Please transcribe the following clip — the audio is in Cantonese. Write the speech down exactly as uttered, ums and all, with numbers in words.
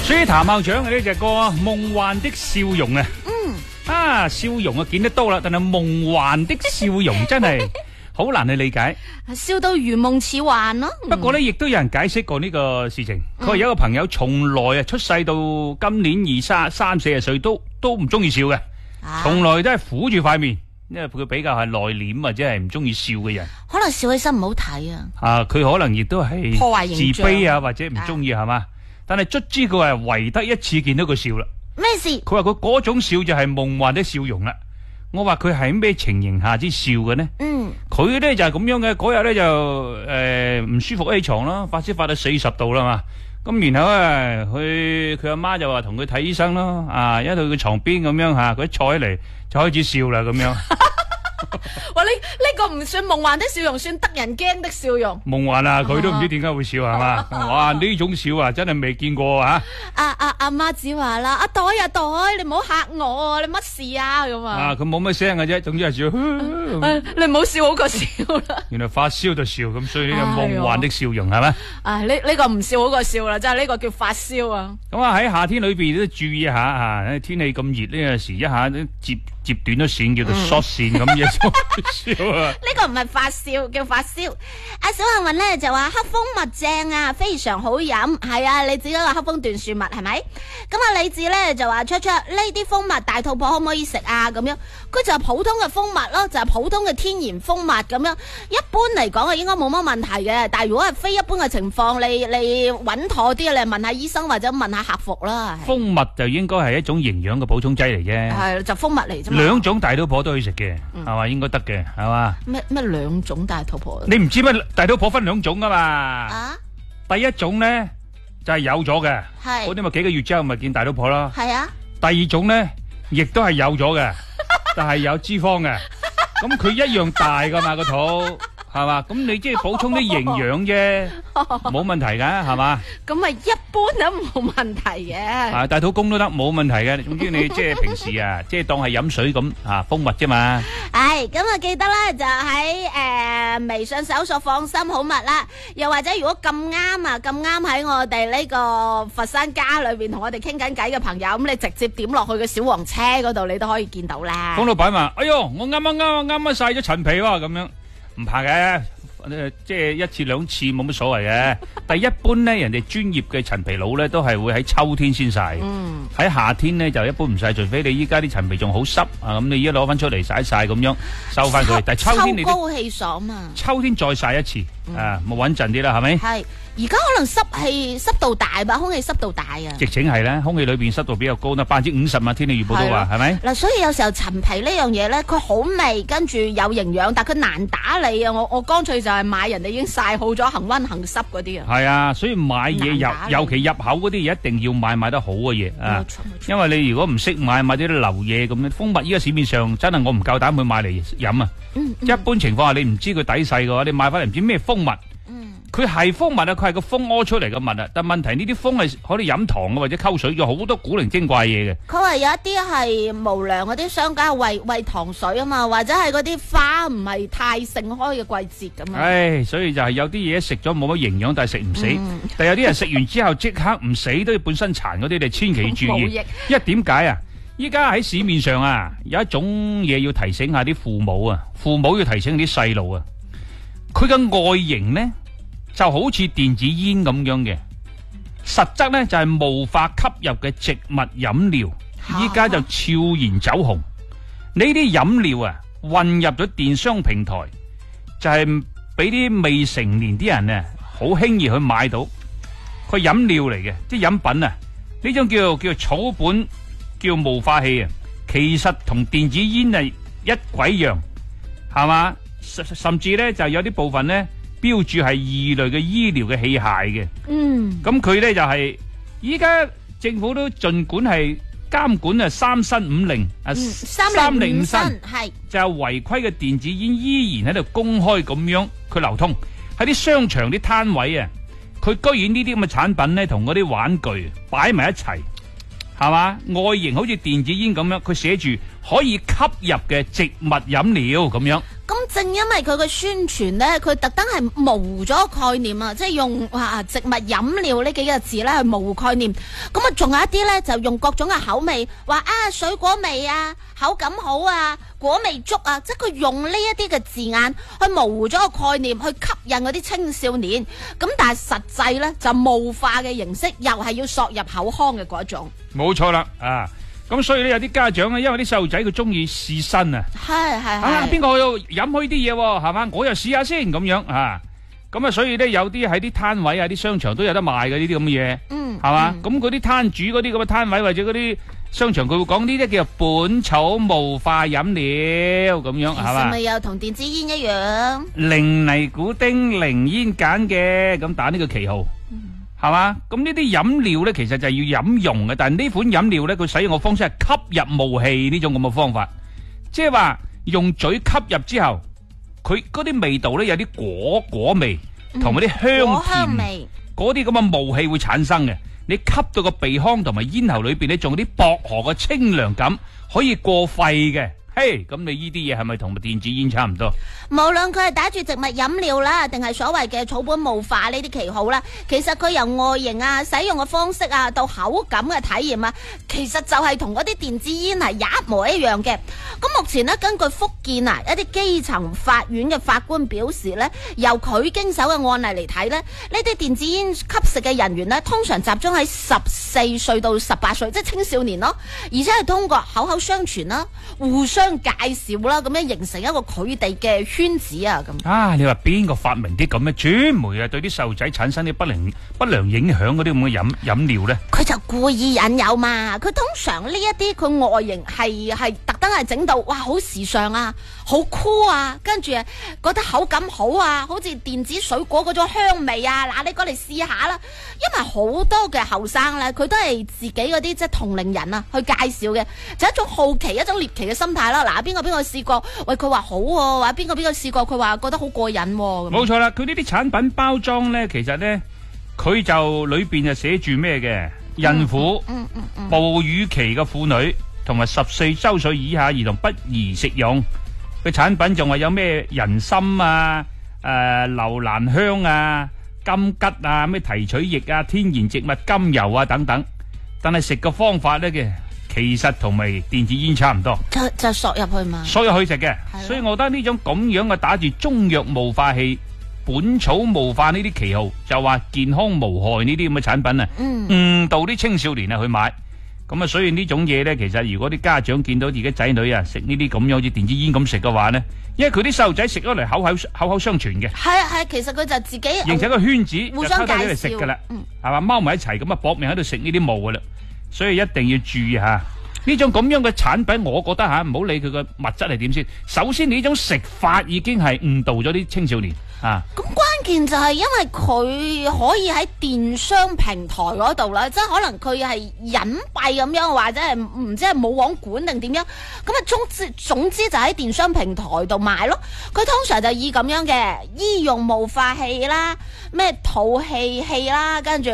所以譚校長嘅呢隻歌《夢幻的笑容》啊，嗯，啊笑容啊見得多啦，但係夢幻的笑容真係好難去理解， 笑到如夢似幻咯。 不過咧，亦都有人解釋過呢個事情。佢話有一個朋友從來啊出世到今年二三三四十歲都都唔中意笑嘅，從來都係苦住塊面，因為佢比較係內斂或者係唔中意笑嘅人。 可能笑起身唔好睇啊。 啊，佢可能亦都係破壞形象自卑啊，或者唔中意係嘛。但係卒之佢係唯得一次見到佢笑啦。 咩事？佢話佢嗰種笑就係夢幻的笑容啦。我話佢係咩情形下之笑嘅呢？嗯，佢咧就係咁樣嘅。嗰日咧就誒唔舒服喺床啦，發燒發到四十度啦嘛。咁然後咧，佢佢阿媽就話同佢睇醫生咯。啊，一到佢床邊咁樣吓，佢一坐起嚟就開始笑啦咁樣。 哇！呢呢個唔算夢幻的笑容，算得人驚的笑容。 夢幻啊，佢都唔知點解會笑係嘛？哇！呢種笑啊，真係未見過啊！ 阿阿阿媽子話啦：阿袋啊袋，你唔好嚇我啊！你乜事啊咁啊？ 啊，佢冇乜聲嘅啫，總之係笑。 你唔好笑好過笑啦。 原來發燒就笑，咁所以呢個夢幻的笑容係咪？ 啊，呢呢個唔笑好過笑啦，真係呢個叫發燒啊！ 咁啊喺夏天裏邊都注意一下吓，天氣咁熱呢個時，一下都接接短咗線，叫做縮線咁嘢笑啊！ 呢個唔係發燒，叫發燒。阿小幸運咧就話黑蜂蜜正啊，非常好飲。係啊，你指嗰個黑蜂椴樹蜜係咪？咁啊，李智咧就話出出呢啲蜂蜜大肚婆可唔可以食啊？咁樣佢就係普通嘅蜂蜜咯，就係普通嘅天然蜂蜜咁樣。一般嚟講啊，應該冇乜問題嘅。但係如果係非一般嘅情況，你你穩妥啲，你問下醫生或者問下客服啦。 蜂蜜就應該係一種營養嘅補充劑嚟啫。 係就蜂蜜嚟啫嘛。 兩種大肚婆都可以食嘅，係嘛？應該得嘅，係嘛？ 咩咩兩種大肚婆？ 你唔知咩大肚婆分兩種噶嘛？ 啊， 第一種咧就係有咗嘅， 係嗰啲咪幾個月之後咪見大肚婆咯。 係啊。 第二種咧亦都係有咗嘅，但係有脂肪嘅，咁佢一樣大噶嘛個肚。係嘛？咁你即係補充啲營養啫，冇問題噶，係嘛？ 咁咪一般都冇問題嘅。 啊，大肚公都得，冇問題嘅。總之你即係平時啊，即係當係飲水咁啊，蜂蜜啫嘛。 係咁啊，記得咧就喺誒微信搜索放心好蜜啦。又或者如果咁啱啊，咁啱喺我哋呢個佛山家裏邊同我哋傾緊偈嘅朋友，咁你直接點落去個小黃車嗰度，你都可以見到啦。 方老闆話：哎喲，我啱啱啱啱啱晒咗陳皮喎，咁樣。唔怕嘅，即係一次兩次冇乜所謂嘅。但係一般咧，人哋專業嘅陳皮佬咧，都係會喺秋天先曬。嗯，喺夏天咧就一般唔曬，除非你依家啲陳皮仲好濕啊，咁你依家攞翻出嚟曬曬咁樣收翻佢。但係秋天你秋高氣爽嘛， 秋天再曬一次啊，咪穩陣啲啦，係咪？ 係。而家可能濕氣濕度大吧，空氣濕度大啊！ 直情係啦，空氣裏邊濕度比較高啦，百分之五十啊！天氣預報都話係咪？ 嗱，所以有時候陳皮呢樣嘢咧，佢好味，跟住有營養，但佢難打理啊！我我乾脆就係買人哋已經曬好咗，恒溫恒濕嗰啲啊！ 係啊，所以買嘢入，尤其入口嗰啲嘢一定要買買得好嘅嘢啊！因為你如果唔識買，買啲流嘢咁樣，蜂蜜依家市面上真係我唔夠膽去買嚟飲啊！嗯嗯、一般情況下你唔知佢底細嘅話，你買翻嚟唔知咩蜂蜜。佢係蜂蜜啊，佢係個蜂屙出嚟嘅蜜啊，但問題呢啲蜂係可以飲糖嘅或者溝水，有好多古靈精怪嘢嘅。 佢話有一啲係無良嗰啲商家餵餵糖水啊嘛，或者係嗰啲花唔係太盛開嘅季節咁啊。 唉，所以就係有啲嘢食咗冇乜營養，但係食唔死。嗯、但有啲人食完之後即刻唔死，都要半身殘嗰啲，你千祈注意。因為點解啊？依家喺市面上啊，有一種嘢要提醒下啲父母啊，父母要提醒啲細路啊，佢嘅外形呢，就好似電子煙咁樣嘅，實質咧就係無法吸入嘅植物飲料，依家就悄然走紅。呢啲飲料啊，混入咗電商平台，就係俾啲未成年啲人啊，好輕易去買到。佢飲料嚟嘅，啲飲品啊，呢種叫叫草本叫霧化器啊，其實同電子煙係一鬼樣，係嘛？甚甚至咧就有啲部分咧。標注係異類嘅醫療嘅器械嘅，嗯，咁佢咧就係依家政府都盡管係監管啊三申五令啊三令五申係就係違規嘅電子煙依然喺度公開咁樣佢流通喺啲商場啲攤位啊，佢居然呢啲咁嘅產品咧同嗰啲玩具擺埋一齊，係嘛？外形好似電子煙咁樣，佢寫住可以吸入嘅植物飲料咁樣。 咁正因為佢嘅宣傳咧，佢特登係模糊咗個概念啊，即係用哇植物飲料呢幾個字咧去模糊概念。咁啊，仲有一啲咧就用各種嘅口味，話啊水果味啊，口感好啊，果味足啊，即係佢用呢一啲嘅字眼去模糊咗個概念，去吸引嗰啲青少年。咁但係實際咧就霧化嘅形式，又係要索入口腔嘅嗰一種。 冇錯啦，啊！咁所以咧有啲家長咧，因為啲細路仔佢中意試新啊， 係係係啊邊個又飲開啲嘢喎，係嘛？我又試下先咁樣啊，咁啊所以咧有啲喺啲攤位啊、啲商場都有得賣嘅呢啲咁嘅嘢， 嗯， 係嘛？ 嗯咁嗰啲攤主嗰啲咁嘅攤位或者嗰啲商場，佢會講呢啲叫做本草霧化飲料咁樣，係嘛？ 咪又同電子煙一樣， 零尼古丁、零煙鹼嘅，咁打呢個旗號。係嘛？咁呢啲飲料咧，其實就係要飲用嘅，但係呢款飲料咧，佢使用嘅方式係吸入霧氣呢種咁嘅方法，即係話用嘴吸入之後，佢嗰啲味道咧有啲果果味，同埋啲香甜味，嗰啲咁嘅霧氣會產生嘅。你吸到個鼻腔同埋咽喉裏邊咧，仲有啲薄荷嘅清涼感，可以過肺嘅。嘿，咁你呢啲嘢係咪同電子煙差唔多？ 無論佢係打住植物飲料啦，定係所謂嘅草本霧化呢啲旗號啦，其實佢由外形啊、使用嘅方式啊，到口感嘅體驗啊，其實就係同嗰啲電子煙係一模一樣嘅。咁目前呢，根據福建啊一啲基層法院嘅法官表示呢，由佢經手嘅案例嚟睇呢，呢啲電子煙吸食嘅人員呢，通常集中喺十四歲到十八歲，即係青少年咯，而且係通過口口相傳啦、互相介紹啦，咁樣形成一個佢哋嘅圈子啊，咁啊！你話邊個發明啲咁嘅傳媒啊，對啲細路仔產生啲不良不良影響嗰啲咁嘅飲飲料咧？ 佢就故意引誘嘛。佢通常呢一啲佢外形係係特登係整到哇好時尚啊，好酷啊，跟住覺得口感好啊，好似電子水果嗰種香味啊。嗱，你過嚟試下啦。因為好多嘅後生咧，佢都係自己嗰啲即係同齡人啊去介紹嘅，就一種好奇、一種獵奇嘅心態啦。嗱，邊個邊個試過？喂，佢話好喎，或者邊個邊個試過？佢話覺得好過癮喎。 冇錯啦，佢呢啲產品包裝咧，其實咧佢就裏邊就寫住咩嘅？孕婦、 嗯嗯嗯、 哺乳期嘅婦女同埋十四周歲以下兒童不宜食用。佢產品仲話有咩人參啊、誒樓蘭香啊、金桔啊、咩提取液啊、天然植物甘油啊等等。但係食嘅方法咧嘅。其實同埋電子煙差唔多， 就就索入去嘛， 索入去食嘅，所以我覺得呢種咁樣嘅打住中藥霧化器、本草霧化呢啲旗號，就話健康無害呢啲咁嘅產品啊，誤、嗯、導啲青少年啊去買，咁啊，所以呢種嘢咧，其實如果啲家長見到自己仔女啊食呢啲咁樣好似電子煙咁食嘅話咧，因為佢啲細路仔食咗嚟口口口口相傳嘅， 係啊係，其實佢就自己形成一個圈子， 互相介紹就偷偷哋嚟食噶啦，係嘛，踎埋一齊咁啊搏命喺度食呢啲霧噶啦。所以一定要注意下呢種咁樣嘅產品，我覺得吓唔好理佢個物質係點先。首先，呢種食法已經係誤導咗啲青少年啊。 咁關鍵就係因為佢可以喺電商平台嗰度啦，即係可能佢係隱蔽咁樣，或者係唔知係冇網管定點樣。咁啊，總之總之就喺電商平台度賣咯。佢通常就以咁樣嘅醫用霧化器啦、咩吐氣器啦，跟住。